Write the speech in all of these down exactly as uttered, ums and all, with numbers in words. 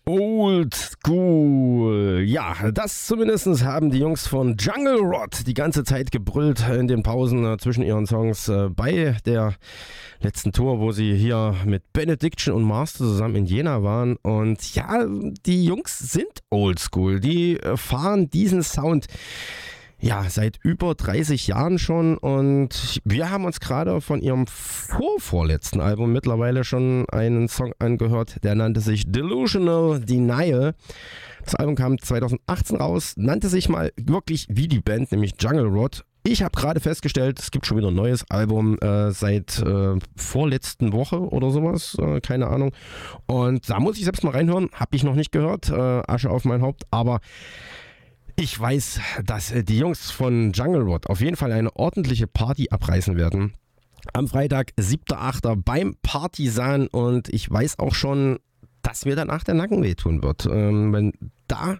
Old School. Ja, das zumindest haben die Jungs von Jungle Rot die ganze Zeit gebrüllt in den Pausen äh, zwischen ihren Songs äh, bei der letzten Tour, wo sie hier mit Benediction und Master zusammen in Jena waren. Und ja, die Jungs sind Old School. Die äh, fahren diesen Sound ja, seit über dreißig Jahren schon, und wir haben uns gerade von ihrem vorvorletzten Album mittlerweile schon einen Song angehört, der nannte sich Delusional Denial. Das Album kam zwanzig achtzehn raus, nannte sich mal wirklich wie die Band, nämlich Jungle Rot. Ich habe gerade festgestellt, es gibt schon wieder ein neues Album äh, seit äh, vorletzten Woche oder sowas, äh, keine Ahnung. Und da muss ich selbst mal reinhören, habe ich noch nicht gehört, äh, Asche auf mein Haupt, aber ich weiß, dass die Jungs von Jungle Rot auf jeden Fall eine ordentliche Party abreißen werden. Am Freitag, siebter achter beim Partisan, und ich weiß auch schon, dass mir danach der Nacken wehtun wird. Ähm, wenn da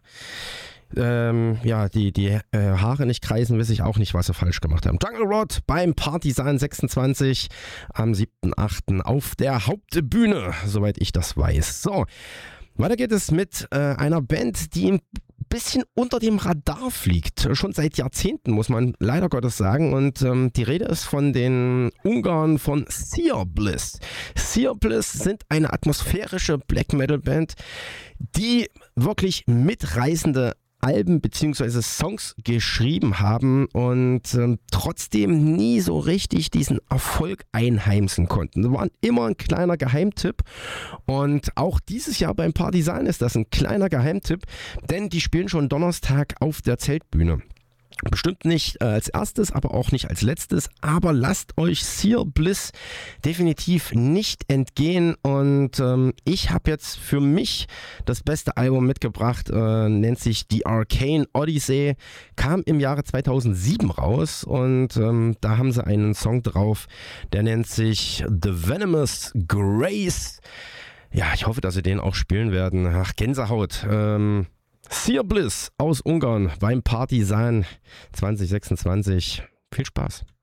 ähm, ja, die, die äh, Haare nicht kreisen, weiß ich auch nicht, was sie falsch gemacht haben. Jungle Rot beim Partisan sechsundzwanzig am siebter achter auf der Hauptbühne, soweit ich das weiß. So, weiter geht es mit äh, einer Band, die im bisschen unter dem Radar fliegt, schon seit Jahrzehnten, muss man leider Gottes sagen, und ähm, die Rede ist von den Ungarn von Seer Bliss. Seer Bliss sind eine atmosphärische Black Metal Band, die wirklich mitreißende Alben bzw. Songs geschrieben haben und ähm, trotzdem nie so richtig diesen Erfolg einheimsen konnten. Sie waren immer ein kleiner Geheimtipp, und auch dieses Jahr beim Partisan ist das ein kleiner Geheimtipp, denn die spielen schon Donnerstag auf der Zeltbühne. Bestimmt nicht äh, als erstes, aber auch nicht als letztes, aber lasst euch Seer Bliss definitiv nicht entgehen, und ähm, ich habe jetzt für mich das beste Album mitgebracht, äh, nennt sich The Arcane Odyssey, kam im Jahre zweitausendsieben raus, und ähm, da haben sie einen Song drauf, der nennt sich The Venomous Grace. Ja, ich hoffe, dass sie den auch spielen werden. Ach, Gänsehaut. Ähm, Seer Bliss aus Ungarn beim Partisan zwanzig sechsundzwanzig. Viel Spaß.